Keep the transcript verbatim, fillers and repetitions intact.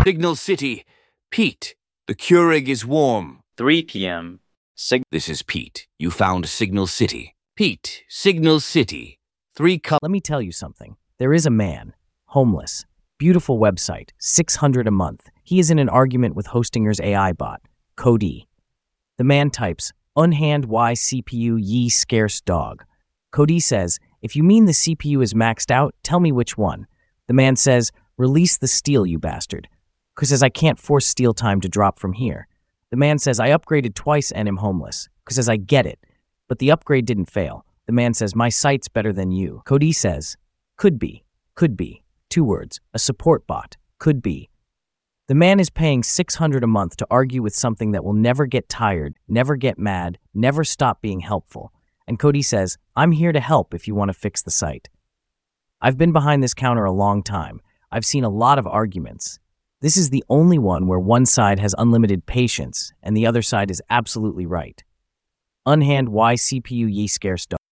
Signal City. Pete, the Keurig is warm. three p m Sig- This is Pete. You found Signal City. Pete, Signal City. Three cup. Let me tell you something. There is a man, homeless, beautiful website, six hundred a month. He is in an argument with Hostinger's A I bot, Cody. The man types, unhand Y C P U ye scarce dog. Cody says, if you mean the C P U is maxed out, tell me which one. The man says, release the steel, you bastard. Cause says, I can't force steel time to drop from here. The man says, I upgraded twice and am homeless. Cause says, I get it. But the upgrade didn't fail. The man says, my site's better than you. Cody says, could be, could be. Two words, a support bot, could be. The man is paying six hundred dollars a month to argue with something that will never get tired, never get mad, never stop being helpful. And Cody says, I'm here to help if you want to fix the site. I've been behind this counter a long time. I've seen a lot of arguments. This is the only one where one side has unlimited patience and the other side is absolutely right. Unhand Y C P U ye scarce dog.